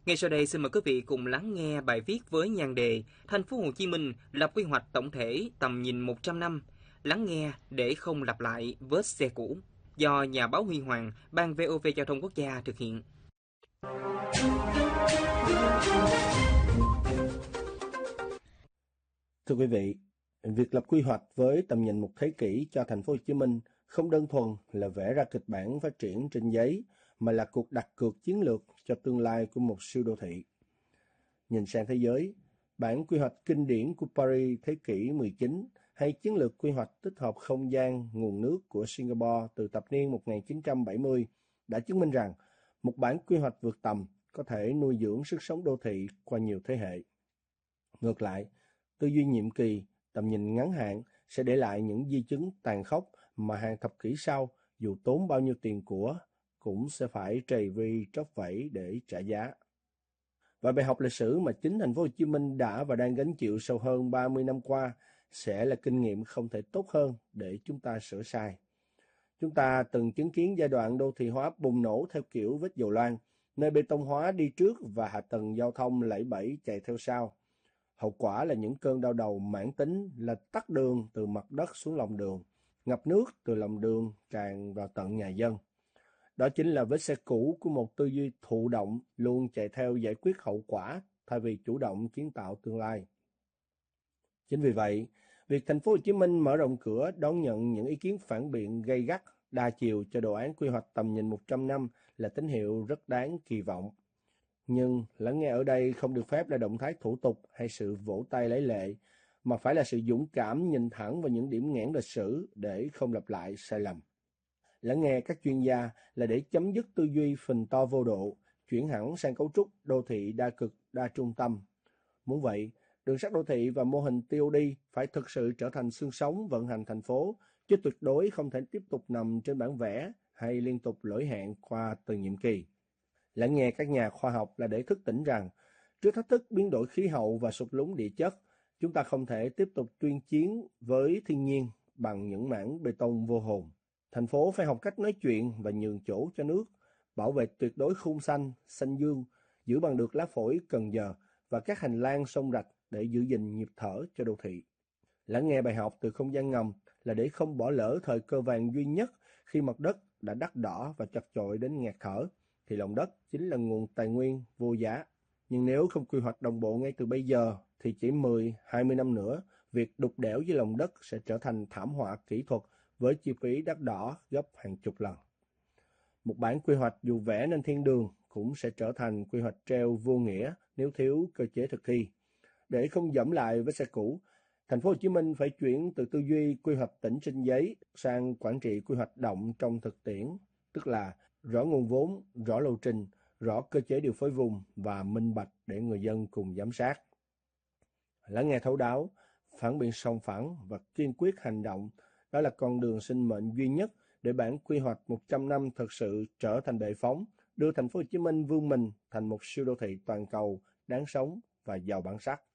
Ngay sau đây xin mời quý vị cùng lắng nghe bài viết với nhan đề Thành phố Hồ Chí Minh lập quy hoạch tổng thể tầm nhìn 100 năm, lắng nghe để không lặp lại vết xe cũ, do nhà báo Huy Hoàng, Ban VOV Giao thông Quốc gia thực hiện. Thưa quý vị, việc lập quy hoạch với tầm nhìn một thế kỷ cho thành phố Hồ Chí Minh không đơn thuần là vẽ ra kịch bản phát triển trên giấy, mà là cuộc đặt cược chiến lược cho tương lai của một siêu đô thị. Nhìn sang thế giới, bản quy hoạch kinh điển của Paris thế kỷ 19 hay chiến lược quy hoạch tích hợp không gian, nguồn nước của Singapore từ thập niên 1970 đã chứng minh rằng một bản quy hoạch vượt tầm có thể nuôi dưỡng sức sống đô thị qua nhiều thế hệ. Ngược lại, tư duy nhiệm kỳ, tầm nhìn ngắn hạn sẽ để lại những di chứng tàn khốc mà hàng thập kỷ sau, dù tốn bao nhiêu tiền của, cũng sẽ phải trầy vi tróc vẩy để trả giá. Và bài học lịch sử mà chính thành phố Hồ Chí Minh đã và đang gánh chịu sau hơn 30 năm qua sẽ là kinh nghiệm không thể tốt hơn để chúng ta sửa sai. Chúng ta từng chứng kiến giai đoạn đô thị hóa bùng nổ theo kiểu vết dầu loang, nơi bê tông hóa đi trước và hạ tầng giao thông lẫy bẫy chạy theo sau. Hậu quả là những cơn đau đầu mãn tính là tắc đường từ mặt đất xuống lòng đường, ngập nước từ lòng đường tràn vào tận nhà dân. Đó chính là vết xe cũ của một tư duy thụ động luôn chạy theo giải quyết hậu quả thay vì chủ động kiến tạo tương lai. Chính vì vậy, việc thành phố Hồ Chí Minh mở rộng cửa đón nhận những ý kiến phản biện gay gắt, đa chiều cho đồ án quy hoạch tầm nhìn 100 năm là tín hiệu rất đáng kỳ vọng. Nhưng lắng nghe ở đây không được phép là động thái thủ tục hay sự vỗ tay lấy lệ, mà phải là sự dũng cảm nhìn thẳng vào những điểm nghẽn lịch sử để không lặp lại sai lầm. Lắng nghe các chuyên gia là để chấm dứt tư duy phình to vô độ, chuyển hẳn sang cấu trúc đô thị đa cực, đa trung tâm. Muốn vậy, đường sắt đô thị và mô hình TOD phải thực sự trở thành xương sống vận hành thành phố, chứ tuyệt đối không thể tiếp tục nằm trên bản vẽ hay liên tục lỗi hẹn qua từng nhiệm kỳ. Lắng nghe các nhà khoa học là để thức tỉnh rằng, trước thách thức biến đổi khí hậu và sụt lún địa chất, chúng ta không thể tiếp tục tuyên chiến với thiên nhiên bằng những mảng bê tông vô hồn. Thành phố phải học cách nói chuyện và nhường chỗ cho nước, bảo vệ tuyệt đối khung xanh, xanh dương, giữ bằng được lá phổi Cần Giờ và các hành lang sông rạch để giữ gìn nhịp thở cho đô thị. Lắng nghe bài học từ không gian ngầm là để không bỏ lỡ thời cơ vàng duy nhất khi mặt đất đã đắt đỏ và chật chội đến nghẹt thở, thì lòng đất chính là nguồn tài nguyên vô giá. Nhưng nếu không quy hoạch đồng bộ ngay từ bây giờ, thì chỉ 10-20 năm nữa, việc đục đẽo dưới lòng đất sẽ trở thành thảm họa kỹ thuật với chi phí đắt đỏ gấp hàng chục lần. Một bản quy hoạch dù vẽ nên thiên đường cũng sẽ trở thành quy hoạch treo vô nghĩa nếu thiếu cơ chế thực thi. Để không dẫm lại với xe cũ, thành phố Hồ Chí Minh phải chuyển từ tư duy quy hoạch tỉnh trên giấy sang quản trị quy hoạch động trong thực tiễn, tức là rõ nguồn vốn, rõ lộ trình, rõ cơ chế điều phối vùng và minh bạch để người dân cùng giám sát. Lắng nghe thấu đáo, phản biện sòng phẳng và kiên quyết hành động, đó là con đường sinh mệnh duy nhất để bản quy hoạch 100 năm thực sự trở thành bệ phóng, đưa thành phố Hồ Chí Minh vươn mình thành một siêu đô thị toàn cầu đáng sống và giàu bản sắc.